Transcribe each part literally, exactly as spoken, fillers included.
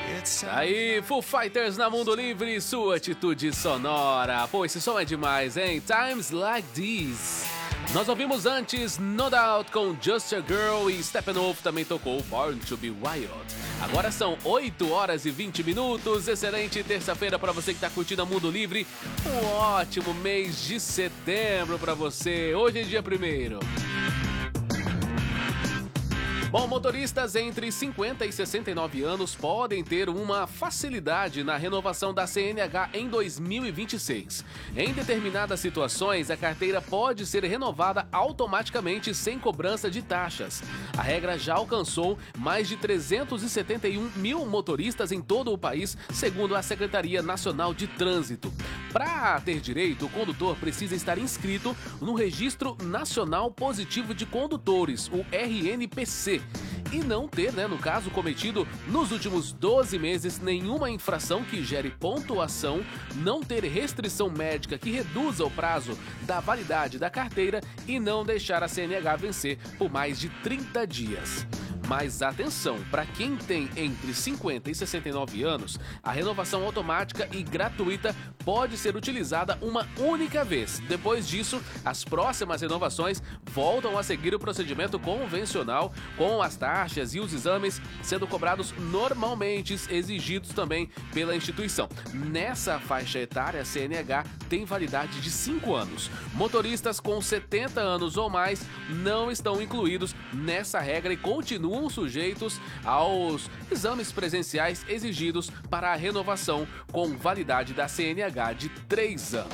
Aí, Foo Fighters na Mundo Livre, sua atitude sonora. Pô, esse som é demais, hein? Times Like These. Nós ouvimos antes No Doubt com Just a Girl e Steppenwolf também tocou Born to Be Wild. Agora são oito horas e vinte minutos. Excelente terça-feira para você que tá curtindo a Mundo Livre. Um ótimo mês de setembro para você. Hoje é dia primeiro. Bom, motoristas entre cinquenta e sessenta e nove anos podem ter uma facilidade na renovação da C N H em dois mil e vinte e seis. Em determinadas situações, a carteira pode ser renovada automaticamente sem cobrança de taxas. A regra já alcançou mais de trezentos e setenta e um mil motoristas em todo o país, segundo a Secretaria Nacional de Trânsito. Para ter direito, o condutor precisa estar inscrito no Registro Nacional Positivo de Condutores, o R N P C, e não ter, né, no caso, cometido nos últimos doze meses nenhuma infração que gere pontuação, não ter restrição médica que reduza o prazo da validade da carteira e não deixar a C N H vencer por mais de trinta dias. Mas atenção, para quem tem entre cinquenta e sessenta e nove anos, a renovação automática e gratuita pode ser utilizada uma única vez. Depois disso, as próximas renovações voltam a seguir o procedimento convencional, com as taxas e os exames sendo cobrados normalmente, exigidos também pela instituição. Nessa faixa etária, a C N H tem validade de cinco anos. Motoristas com setenta anos ou mais não estão incluídos nessa regra e continuam sujeitos aos exames presenciais exigidos para a renovação com validade da C N H de três anos.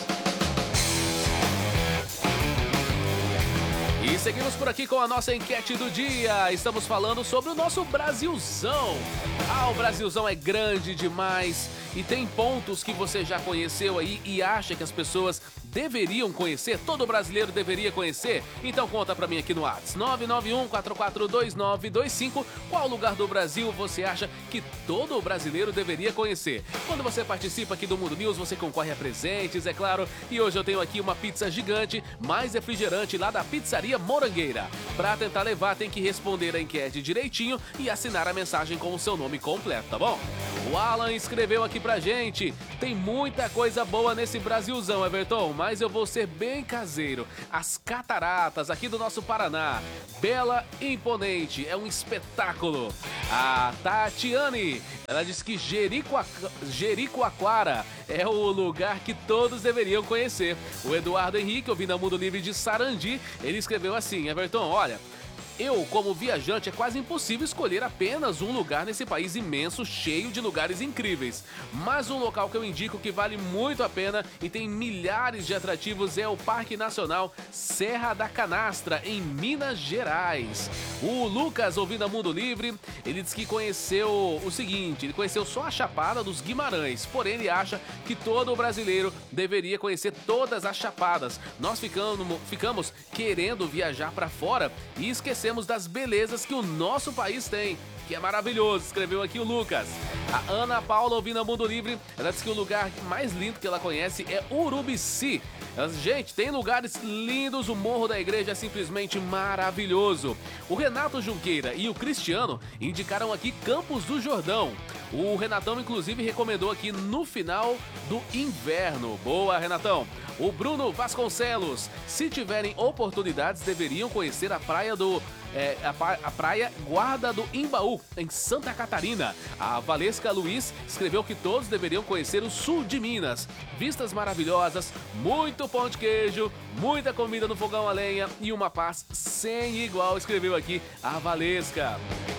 E seguimos por aqui com a nossa enquete do dia. Estamos falando sobre o nosso Brasilzão. Ah, o Brasilzão é grande demais e tem pontos que você já conheceu aí e acha que as pessoas deveriam conhecer, todo brasileiro deveria conhecer? Então conta pra mim aqui no WhatsApp, nove nove um, quatro quatro dois nove dois cinco, qual lugar do Brasil você acha que todo brasileiro deveria conhecer? Quando você participa aqui do Mundo News, você concorre a presentes, é claro, e hoje eu tenho aqui uma pizza gigante, mais refrigerante lá da Pizzaria Morangueira. Pra tentar levar, tem que responder a enquete direitinho e assinar a mensagem com o seu nome completo, tá bom? O Alan escreveu aqui pra gente, tem muita coisa boa nesse Brasilzão, Everton, mas eu vou ser bem caseiro. As cataratas aqui do nosso Paraná, bela e imponente, é um espetáculo. A Tatiane, ela disse que Jericoa... Jericoacoara é o lugar que todos deveriam conhecer. O Eduardo Henrique, ouvindo a Mundo Livre de Sarandi, ele escreveu assim, Everton, olha... Eu, como viajante, é quase impossível escolher apenas um lugar nesse país imenso, cheio de lugares incríveis. Mas um local que eu indico que vale muito a pena e tem milhares de atrativos é o Parque Nacional Serra da Canastra, em Minas Gerais. O Lucas, ouvindo a Mundo Livre, ele disse que conheceu o seguinte, ele conheceu só a Chapada dos Guimarães, porém ele acha que todo brasileiro deveria conhecer todas as chapadas. Nós ficamos, ficamos querendo viajar para fora e esquecemos das belezas que o nosso país tem, que é maravilhoso, escreveu aqui o Lucas. A Ana Paula, ouvindo a Mundo Livre, ela disse que o lugar mais lindo que ela conhece é Urubici. Ela disse, gente, tem lugares lindos, o Morro da Igreja é simplesmente maravilhoso. O Renato Junqueira e o Cristiano indicaram aqui Campos do Jordão. O Renatão, inclusive, recomendou aqui no final do inverno. Boa, Renatão! O Bruno Vasconcelos, se tiverem oportunidades, deveriam conhecer a praia do... É, a, a praia Guarda do Imbaú, em Santa Catarina. A Valesca Luiz escreveu que todos deveriam conhecer o sul de Minas. Vistas maravilhosas, muito pão de queijo, muita comida no fogão a lenha e uma paz sem igual, escreveu aqui a Valesca.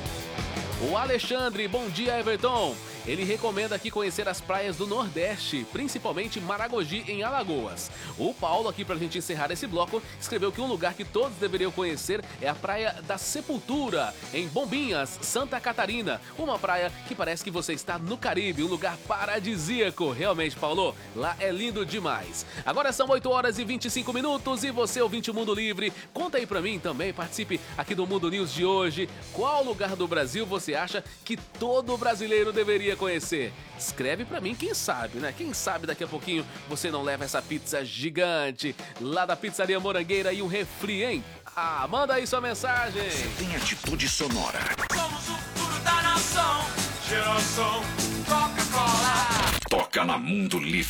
O Alexandre, bom dia, Everton. Ele recomenda aqui conhecer as praias do Nordeste, principalmente Maragogi, em Alagoas. O Paulo, aqui pra gente encerrar esse bloco, escreveu que um lugar que todos deveriam conhecer é a Praia da Sepultura, em Bombinhas, Santa Catarina. Uma praia que parece que você está no Caribe, um lugar paradisíaco. Realmente, Paulo, lá é lindo demais. Agora são oito horas e vinte e cinco minutos e você, ouvinte Mundo Livre, conta aí pra mim também, participe aqui do Mundo News de hoje. Qual lugar do Brasil você acha que todo brasileiro deveria conhecer? Escreve pra mim, quem sabe, né? Quem sabe daqui a pouquinho você não leva essa pizza gigante lá da Pizzaria Morangueira e um refri, hein? Ah, manda aí sua mensagem. Você tem atitude sonora. Somos o futuro da nação. Geração Coca-Cola. Toca na Mundo Livre.